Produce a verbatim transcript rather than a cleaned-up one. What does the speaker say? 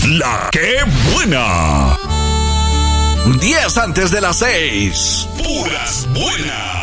La que buena. Diez antes de las seis. Puras buenas.